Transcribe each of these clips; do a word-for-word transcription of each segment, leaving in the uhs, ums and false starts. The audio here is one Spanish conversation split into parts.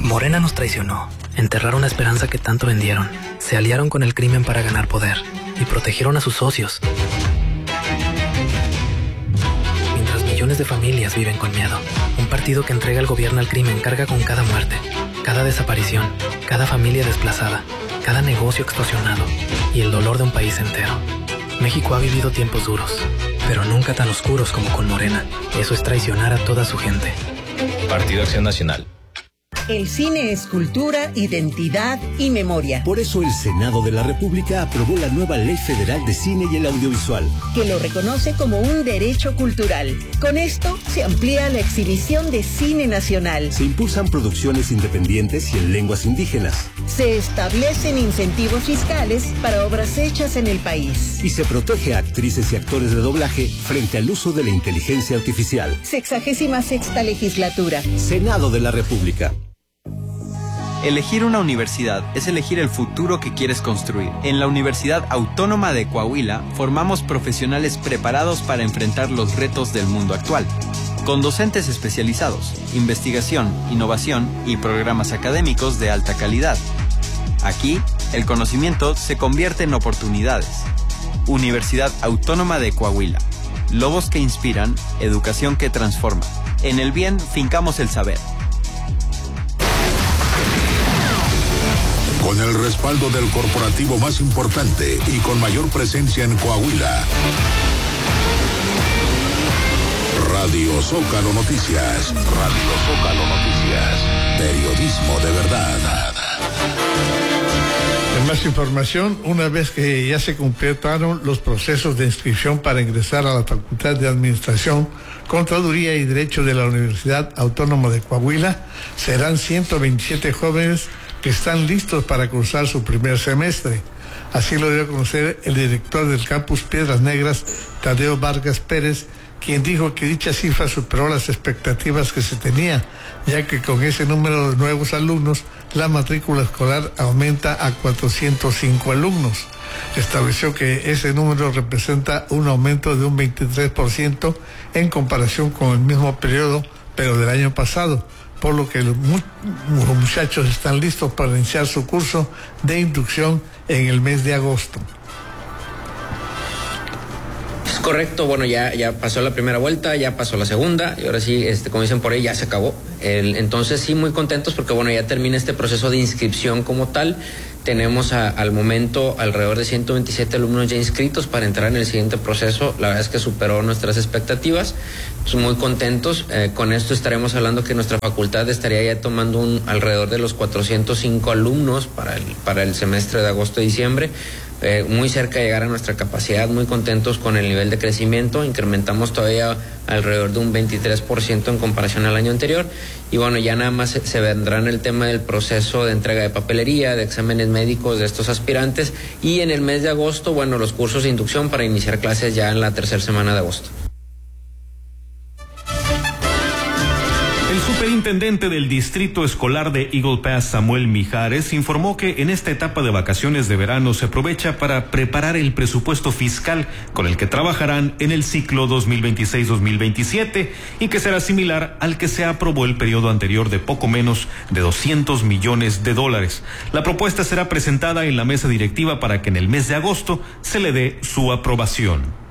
Morena nos traicionó, enterraron la esperanza que tanto vendieron, se aliaron con el crimen para ganar poder y protegieron a sus socios. Mientras millones de familias viven con miedo, un partido que entrega el gobierno al crimen carga con cada muerte, cada desaparición, cada familia desplazada, cada negocio extorsionado y el dolor de un país entero. México ha vivido tiempos duros, pero nunca tan oscuros como con Morena. Eso es traicionar a toda su gente. Partido Acción Nacional. El cine es cultura, identidad y memoria. Por eso el Senado de la República aprobó la nueva Ley Federal de Cine y el Audiovisual, que lo reconoce como un derecho cultural. Con esto se amplía la exhibición de cine nacional. Se impulsan producciones independientes y en lenguas indígenas. Se establecen incentivos fiscales para obras hechas en el país. Y se protege a actrices y actores de doblaje frente al uso de la inteligencia artificial. Sexagésima sexta legislatura. Senado de la República. Elegir una universidad es elegir el futuro que quieres construir. En la Universidad Autónoma de Coahuila formamos profesionales preparados para enfrentar los retos del mundo actual. Con docentes especializados, investigación, innovación y programas académicos de alta calidad. Aquí, el conocimiento se convierte en oportunidades. Universidad Autónoma de Coahuila. Lobos que inspiran, educación que transforma. En el bien, fincamos el saber. Con el respaldo del corporativo más importante y con mayor presencia en Coahuila. Radio Zócalo Noticias. Radio Zócalo Noticias. Periodismo de verdad. En más información, una vez que ya se completaron los procesos de inscripción para ingresar a la Facultad de Administración, Contaduría y Derecho de la Universidad Autónoma de Coahuila, serán ciento veintisiete jóvenes que están listos para cursar su primer semestre. Así lo dio a conocer el director del campus Piedras Negras, Tadeo Vargas Pérez, quien dijo que dicha cifra superó las expectativas que se tenía, ya que con ese número de nuevos alumnos, la matrícula escolar aumenta a cuatrocientos cinco alumnos. Estableció que ese número representa un aumento de un veintitrés por ciento en comparación con el mismo periodo, pero del año pasado, por lo que los, mu- los muchachos están listos para iniciar su curso de inducción en el mes de agosto. Es correcto, bueno, ya, ya pasó la primera vuelta, ya pasó la segunda, y ahora sí, este, como dicen por ahí, ya se acabó. El, entonces sí, muy contentos porque bueno, ya termina este proceso de inscripción como tal. Tenemos a, al momento alrededor de ciento veintisiete alumnos ya inscritos para entrar en el siguiente proceso. La verdad es que superó nuestras expectativas. Entonces, muy contentos. Eh, con esto estaremos hablando que nuestra facultad estaría ya tomando un, alrededor de los cuatrocientos cinco alumnos para el, para el semestre de agosto y diciembre. Eh, muy cerca de llegar a nuestra capacidad, muy contentos con el nivel de crecimiento. Incrementamos todavía alrededor de un veintitrés por ciento en comparación al año anterior. Y bueno, ya nada más se, se vendrá en el tema del proceso de entrega de papelería, de exámenes médicos de estos aspirantes. Y en el mes de agosto, bueno, los cursos de inducción para iniciar clases ya en la tercera semana de agosto. El superintendente del Distrito Escolar de Eagle Pass, Samuel Mijares, informó que en esta etapa de vacaciones de verano se aprovecha para preparar el presupuesto fiscal con el que trabajarán en el ciclo dos mil veintiséis dos mil veintisiete y que será similar al que se aprobó el periodo anterior de poco menos de doscientos millones de dólares. La propuesta será presentada en la mesa directiva para que en el mes de agosto se le dé su aprobación.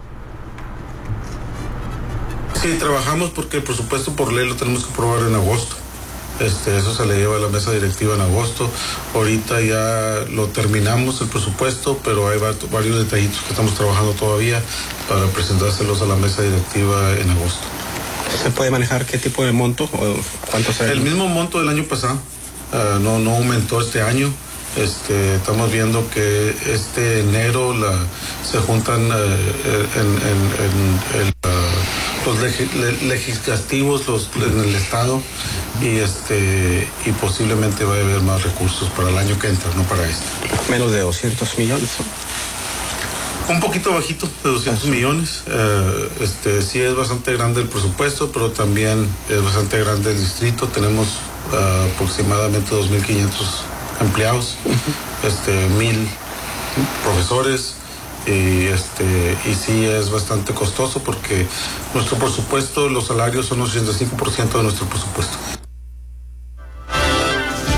Sí, trabajamos porque el presupuesto por ley lo tenemos que aprobar en agosto. Este, eso se le lleva a la mesa directiva en agosto. Ahorita ya lo terminamos el presupuesto, pero hay varios detallitos que estamos trabajando todavía para presentárselos a la mesa directiva en agosto. ¿Se puede manejar qué tipo de monto o cuánto será? El mismo monto del año pasado, uh, no, no aumentó este año. Este, estamos viendo que este enero la, se juntan uh, en, en, en, en uh, los leg, legislativos los, en el estado y este y posiblemente va a haber más recursos para el año que entra, no para este. Menos de doscientos millones. Un poquito bajito de doscientos millones. Uh, este, sí es bastante grande el presupuesto, pero también es bastante grande el distrito. Tenemos uh, aproximadamente dos mil quinientos empleados, uh-huh. este, mil profesores, y este y sí es bastante costoso porque nuestro presupuesto, los salarios son ochenta y cinco por ciento de nuestro presupuesto.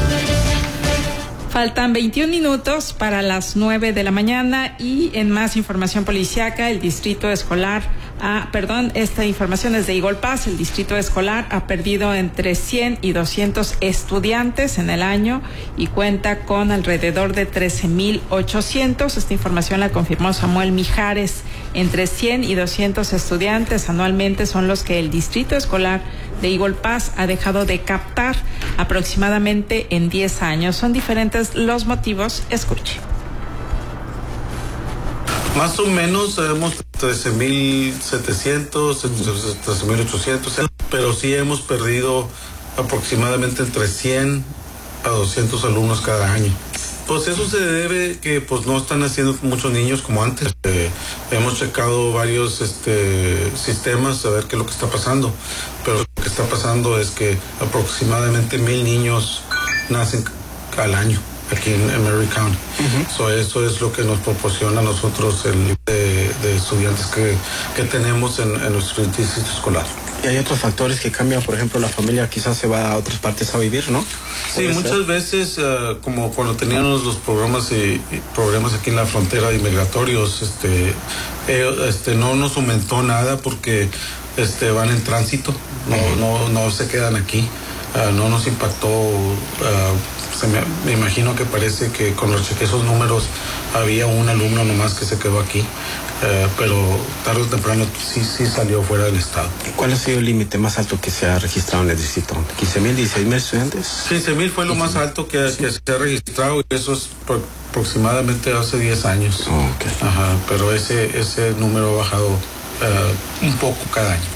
Faltan veintiún minutos para las nueve de la mañana y en más información policiaca, el distrito escolar, ah, perdón, esta información es de Eagle Pass, el distrito escolar ha perdido entre cien y doscientos estudiantes en el año y cuenta con alrededor de trece mil ochocientos. Esta información la confirmó Samuel Mijares. Entre cien y doscientos estudiantes anualmente son los que el distrito escolar de Eagle Pass ha dejado de captar aproximadamente en diez años. Son diferentes los motivos. Escuche. Más o menos tenemos trece mil setecientos, trece mil ochocientos, pero sí hemos perdido aproximadamente entre cien a doscientos alumnos cada año. Pues eso se debe que pues no están haciendo muchos niños como antes. Eh, hemos checado varios este, sistemas a ver qué es lo que está pasando, pero lo que está pasando es que aproximadamente mil niños nacen al año aquí en, en Maury County. Uh-huh. So, eso es lo que nos proporciona a nosotros el de, de estudiantes que, que tenemos en, en nuestro distrito escolar. Y hay otros factores que cambian, por ejemplo, la familia quizás se va a otras partes a vivir, ¿no? Sí, muchas ser? veces, uh, como cuando teníamos los programas y, y programas aquí en la frontera de inmigratorios, este, eh, este, no nos aumentó nada porque este, van en tránsito, no, no, no se quedan aquí, uh, no nos impactó. Uh, se me, me imagino que parece que con los esos números había un alumno nomás que se quedó aquí. Eh, pero tarde o temprano sí, sí salió fuera del estado. ¿Cuál ha sido el límite más alto que se ha registrado en el distrito? ¿quince mil, dieciséis mil estudiantes? quince mil fue lo más alto que, sí. que se ha registrado y eso es por, aproximadamente hace diez años. Oh, okay. Ajá, pero ese, ese número ha bajado uh, un poco cada año.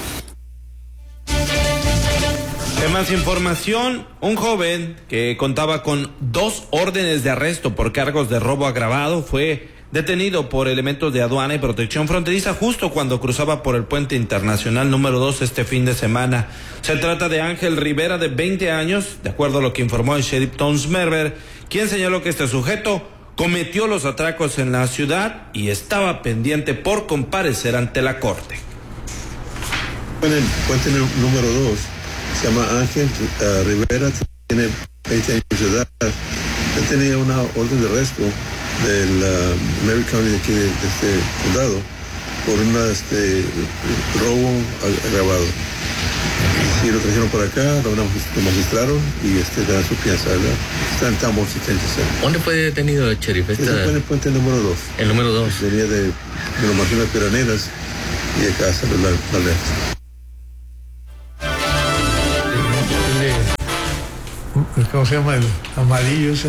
En más información, un joven que contaba con dos órdenes de arresto por cargos de robo agravado fue detenido por elementos de aduana y protección fronteriza justo cuando cruzaba por el puente internacional número dos este fin de semana. Se trata de Ángel Rivera, de veinte años, de acuerdo a lo que informó el sheriff Tom Smerber, quien señaló que este sujeto cometió los atracos en la ciudad y estaba pendiente por comparecer ante la corte. En el puente número dos, se llama Ángel uh, Rivera, tiene veinte años de edad. Él tenía una orden de arresto del uh, Maury County de aquí de, de este condado por una este robo agravado. Sí, lo trajeron por acá, lo, lo magistraron y este le dan su fianza, ¿verdad? Está en Tambor setenta y seis. ¿Dónde fue detenido el sheriff? Esta... Ese fue en el puente número dos. El número dos. Venía de, de los Martínez Piraneras y acá hasta la, la ley. ¿Cómo se llama? El amarillo ese.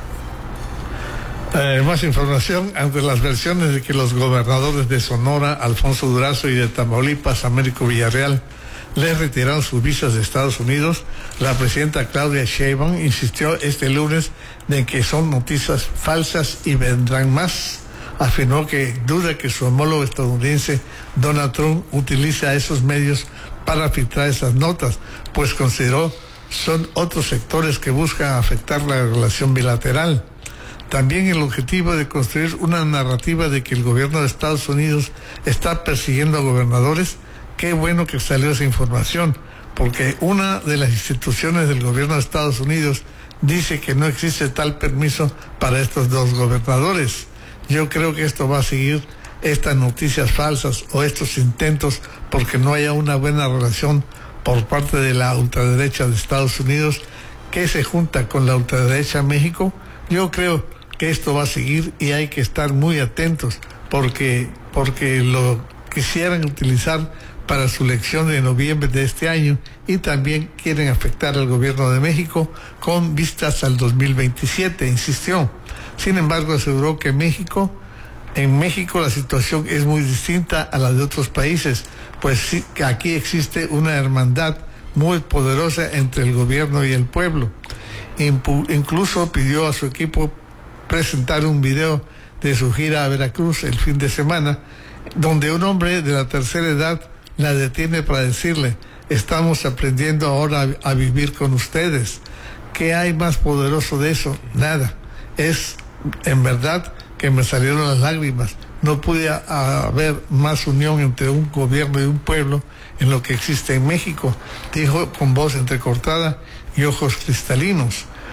Eh, más información. Ante las versiones de que los gobernadores de Sonora, Alfonso Durazo, y de Tamaulipas, Américo Villarreal, les retiraron sus visas de Estados Unidos, la presidenta Claudia Sheinbaum insistió este lunes de que son noticias falsas y vendrán más. Afirmó que duda que su homólogo estadounidense Donald Trump utiliza esos medios para filtrar esas notas, pues consideró son otros sectores que buscan afectar la relación bilateral. También el objetivo de construir una narrativa de que el gobierno de Estados Unidos está persiguiendo a gobernadores. Qué bueno que salió esa información, porque una de las instituciones del gobierno de Estados Unidos dice que no existe tal permiso para estos dos gobernadores. Yo creo que esto va a seguir, estas noticias falsas o estos intentos, porque no haya una buena relación por parte de la ultraderecha de Estados Unidos que se junta con la ultraderecha en México. Yo creo que esto va a seguir y hay que estar muy atentos porque, porque lo quisieran utilizar para su elección de noviembre de este año y también quieren afectar al gobierno de México con vistas al dos mil veintisiete, insistió. Sin embargo, aseguró que México, en México la situación es muy distinta a la de otros países, pues sí, que aquí existe una hermandad muy poderosa entre el gobierno y el pueblo. Impu- incluso pidió a su equipo presentar un video de su gira a Veracruz el fin de semana, donde un hombre de la tercera edad la detiene para decirle: estamos aprendiendo ahora a, a vivir con ustedes. ¿Qué hay más poderoso de eso? Nada. Es en verdad que me salieron las lágrimas. No pude haber más unión entre un gobierno y un pueblo en lo que existe en México, dijo con voz entrecortada y ojos cristalinos.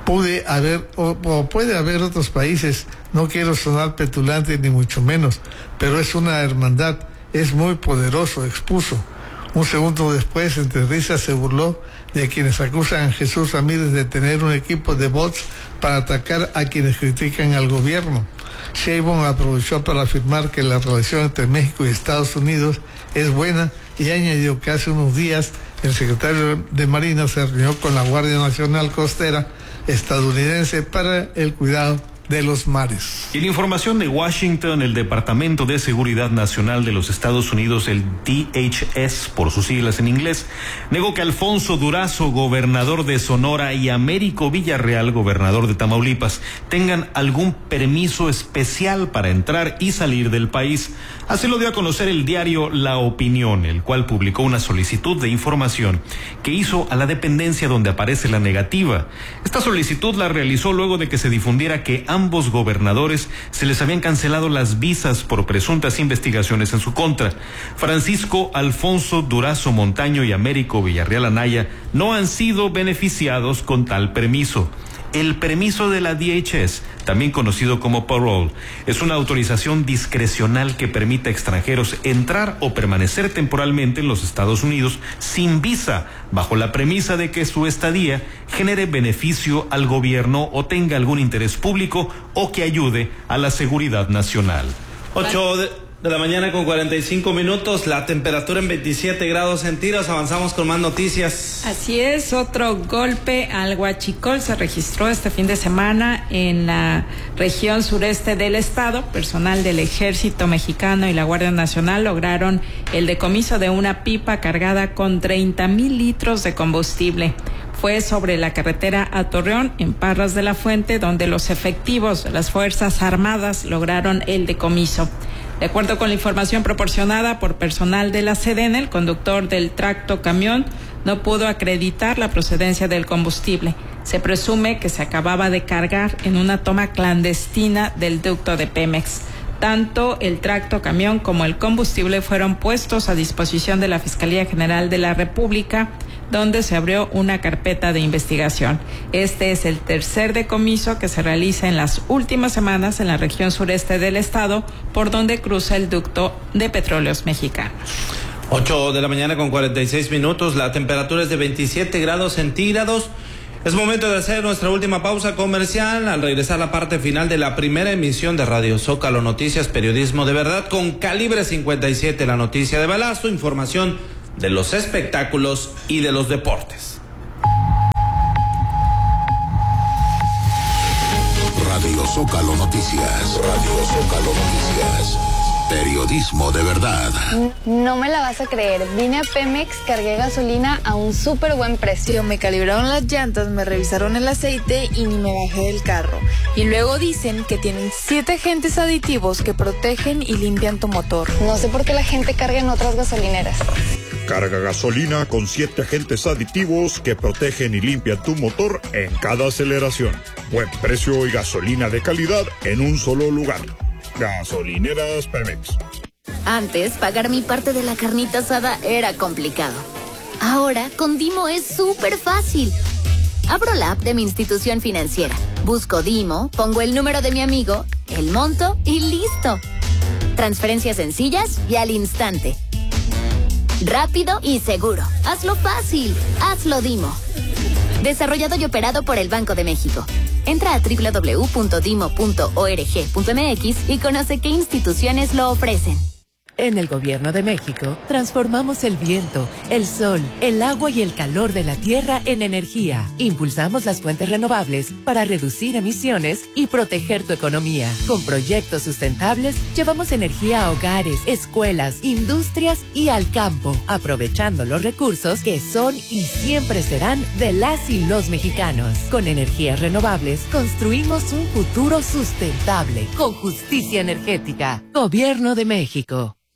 Pude haber o, o puede haber otros países, no quiero sonar petulante ni mucho menos, pero es una hermandad, es muy poderoso, expuso. Un segundo después, entre risas, se burló de quienes acusan a Jesús Ramírez de tener un equipo de bots para atacar a quienes critican al gobierno. Sheinbaum aprovechó para afirmar que la relación entre México y Estados Unidos es buena y añadió que hace unos días el secretario de Marina se reunió con la Guardia Nacional Costera estadounidense para el cuidado de los mares. Y en información de Washington, el Departamento de Seguridad Nacional de los Estados Unidos, el D H S por sus siglas en inglés, negó que Alfonso Durazo, gobernador de Sonora, y Américo Villarreal, gobernador de Tamaulipas, tengan algún permiso especial para entrar y salir del país. Así lo dio a conocer el diario La Opinión, el cual publicó una solicitud de información que hizo a la dependencia donde aparece la negativa. Esta solicitud la realizó luego de que se difundiera que ambos gobernadores se les habían cancelado las visas por presuntas investigaciones en su contra. Francisco Alfonso Durazo Montaño y Américo Villarreal Anaya no han sido beneficiados con tal permiso. El permiso de la D H S, también conocido como parole, es una autorización discrecional que permite a extranjeros entrar o permanecer temporalmente en los Estados Unidos sin visa, bajo la premisa de que su estadía genere beneficio al gobierno o tenga algún interés público o que ayude a la seguridad nacional. Ocho de, de la mañana con cuarenta y cinco minutos, la temperatura en veintisiete grados centígrados. Avanzamos con más noticias. Así es, otro golpe al huachicol se registró este fin de semana en la región sureste del estado. Personal del Ejército Mexicano y la Guardia Nacional lograron el decomiso de una pipa cargada con treinta mil litros de combustible. Fue sobre la carretera a Torreón, en Parras de la Fuente, donde los efectivos de las Fuerzas Armadas lograron el decomiso. De acuerdo con la información proporcionada por personal de la Sedena, el conductor del tracto camión no pudo acreditar la procedencia del combustible. Se presume que se acababa de cargar en una toma clandestina del ducto de Pemex. Tanto el tracto camión como el combustible fueron puestos a disposición de la Fiscalía General de la República, donde se abrió una carpeta de investigación. Este es el tercer decomiso que se realiza en las últimas semanas en la región sureste del estado, por donde cruza el ducto de Petróleos Mexicanos. Ocho de la mañana con cuarenta y seis minutos, la temperatura es de veintisiete grados centígrados. Es momento de hacer nuestra última pausa comercial. Al regresar la parte final de la primera emisión de Radio Zócalo Noticias, periodismo de verdad con calibre cincuenta y siete, la noticia de balazo, información de los espectáculos y de los deportes. Radio Zócalo Noticias, Radio Zócalo Noticias, periodismo de verdad. No me la vas a creer, vine a Pemex, cargué gasolina a un súper buen precio. Me calibraron las llantas, me revisaron el aceite y ni me bajé del carro. Y luego dicen que tienen siete agentes aditivos que protegen y limpian tu motor. No sé por qué la gente carga en otras gasolineras. Carga gasolina con siete agentes aditivos que protegen y limpian tu motor en cada aceleración. Buen precio y gasolina de calidad en un solo lugar. Gasolineras Pemex. Antes, pagar mi parte de la carnita asada era complicado. Ahora, con Dimo es súper fácil. Abro la app de mi institución financiera, busco Dimo, pongo el número de mi amigo, el monto y listo. Transferencias sencillas y al instante. Rápido y seguro. Hazlo fácil. Hazlo Dimo. Desarrollado y operado por el Banco de México. Entra a doble u doble u doble u punto dimo punto org punto m x y conoce qué instituciones lo ofrecen. En el Gobierno de México, transformamos el viento, el sol, el agua y el calor de la tierra en energía. Impulsamos las fuentes renovables para reducir emisiones y proteger tu economía. Con proyectos sustentables, llevamos energía a hogares, escuelas, industrias y al campo, aprovechando los recursos que son y siempre serán de las y los mexicanos. Con energías renovables, construimos un futuro sustentable, con justicia energética. Gobierno de México.